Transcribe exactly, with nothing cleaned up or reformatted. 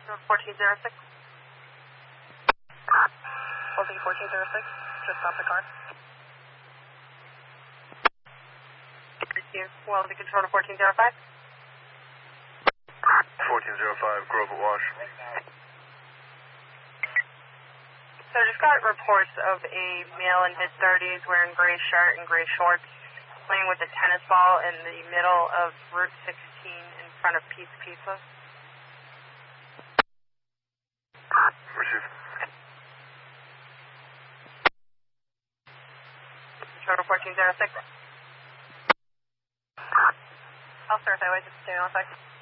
fourteen zero six. Holding fourteen zero six, just off the car. Receive, well, the control to fourteen zero five. fourteen zero five, Grove at Wash. So I just got reports of a male in his thirties wearing gray shirt and gray shorts playing with a tennis ball in the middle of Route sixteen in front of Pete's Pizza. Receive. Control fourteen zero six. I'll start that way, just stay on effect.